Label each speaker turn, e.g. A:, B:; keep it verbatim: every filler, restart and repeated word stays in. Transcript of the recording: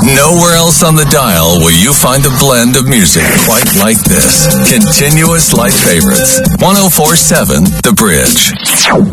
A: Nowhere else on the dial will you find a blend of music quite like this. Continuous Light Favorites. one oh four point seven The Bridge.